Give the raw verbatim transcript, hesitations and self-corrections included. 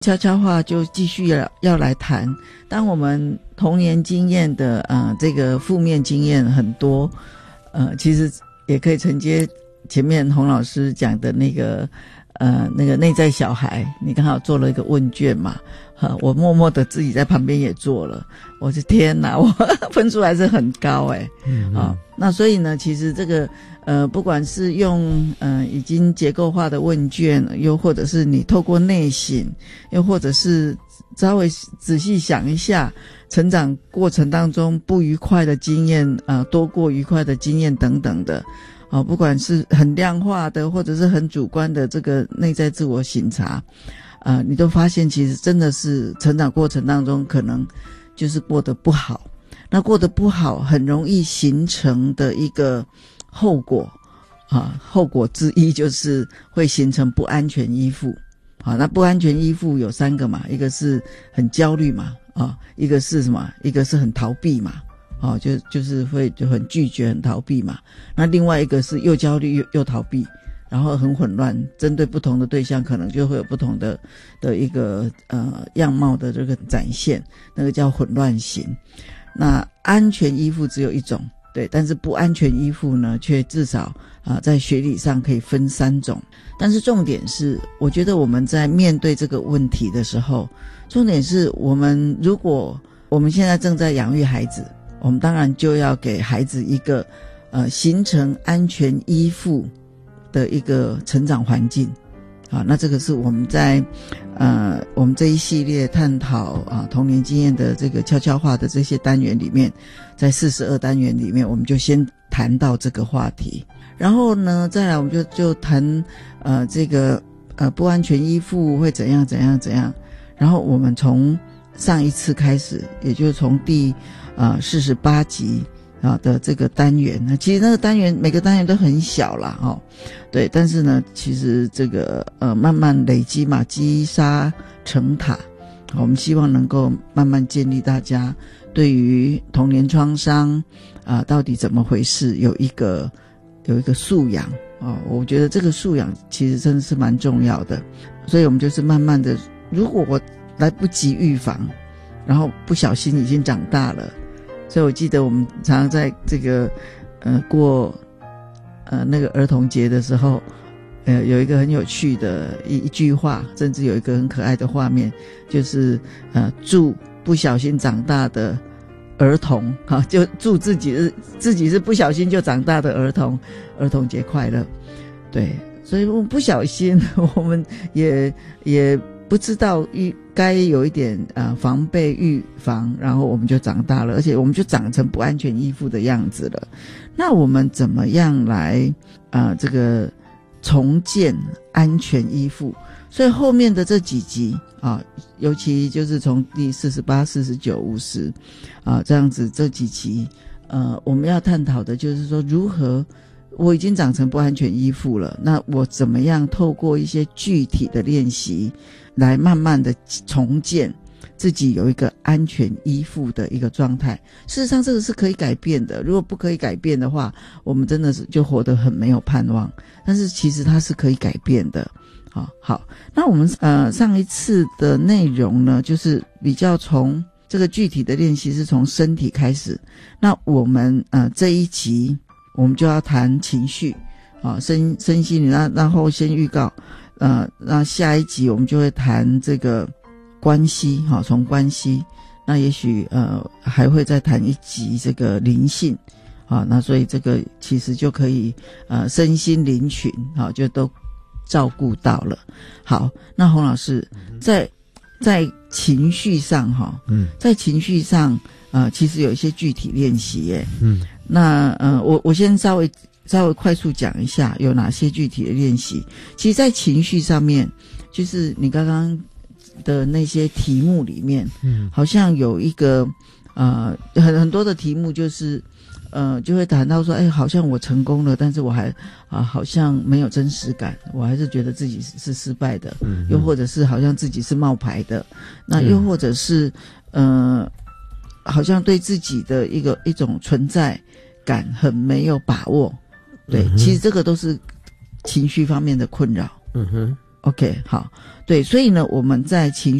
悄悄话就继续要要来谈，当我们童年经验的呃这个负面经验很多，呃其实也可以承接前面洪老师讲的那个呃那个内在小孩，你刚好做了一个问卷嘛，呃我默默的自己在旁边也做了，我的天哪，我分数还是很高哎、欸，嗯啊、哦，那所以呢，其实这个呃不管是用呃已经结构化的问卷，又或者是你透过内省，又或者是稍微仔细想一下成长过程当中不愉快的经验，呃多过愉快的经验等等的。哦，不管是很量化的，或者是很主观的这个内在自我省察，呃，你都发现其实真的是成长过程当中可能就是过得不好。那过得不好，很容易形成的一个后果啊，后果之一就是会形成不安全依附。好，那不安全依附有三个嘛，一个是很焦虑嘛，啊，一个是什么？一个是很逃避嘛。哦，就就是会就很拒绝很逃避嘛，那另外一个是又焦虑又又逃避，然后很混乱，针对不同的对象可能就会有不同的的一个呃样貌的这个展现，那个叫混乱型。那安全依附只有一种，对，但是不安全依附呢却至少啊、呃、在学理上可以分三种。但是重点是我觉得我们在面对这个问题的时候，重点是我们如果我们现在正在养育孩子，我们当然就要给孩子一个呃形成安全依附的一个成长环境。好，那这个是我们在呃我们这一系列探讨啊童年经验的这个悄悄话的这些单元里面，在四十二单元里面，我们就先谈到这个话题。然后呢，再来我们就就谈呃这个呃不安全依附会怎样怎样怎样。然后我们从上一次开始，也就是从第啊四十八集啊的这个单元呢，其实那个单元每个单元都很小啦哦，对，但是呢，其实这个呃慢慢累积嘛，积沙成塔，我们希望能够慢慢建立大家对于童年创伤啊到底怎么回事有一个有一个素养哦，我觉得这个素养其实真的是蛮重要的，所以我们就是慢慢的，如果我来不及预防，然后不小心已经长大了。所以我记得我们常常在这个呃过呃那个儿童节的时候，呃有一个很有趣的一一句话，甚至有一个很可爱的画面，就是呃祝不小心长大的儿童，哈，就祝自己是自己是不小心就长大的儿童，儿童节快乐。对，所以我们不小心，我们也也不知道预该有一点呃防备预防，然后我们就长大了，而且我们就长成不安全依附的样子了。那我们怎么样来呃这个重建安全依附？所以后面的这几集啊，尤其就是从第四十八、四十九、五十啊这样子这几集，呃，我们要探讨的就是说，如何我已经长成不安全依附了，那我怎么样透过一些具体的练习，来慢慢的重建自己有一个安全依附的一个状态。事实上这个是可以改变的，如果不可以改变的话，我们真的是就活得很没有盼望，但是其实它是可以改变的。好好，那我们呃上一次的内容呢，就是比较从这个具体的练习是从身体开始，那我们呃这一集我们就要谈情绪啊，身身心灵，然然后先预告呃那下一集我们就会谈这个关系，好，从关系，那也许呃还会再谈一集这个灵性啊，那所以这个其实就可以呃身心灵群啊就都照顾到了。好，那洪老师在在情绪上哈，嗯，在情绪上呃其实有一些具体练习耶，嗯，那呃我我先稍微稍微快速讲一下有哪些具体的练习。其实在情绪上面，就是你刚刚的那些题目里面，嗯，好像有一个呃很很多的题目就是呃就会谈到说，哎，好像我成功了，但是我还啊、呃、好像没有真实感，我还是觉得自己是是失败的，嗯，又或者是好像自己是冒牌的，那又或者是呃好像对自己的一个一种存在感很没有把握。对，嗯，其实这个都是情绪方面的困扰。嗯哼， OK， 好，对，所以呢，我们在情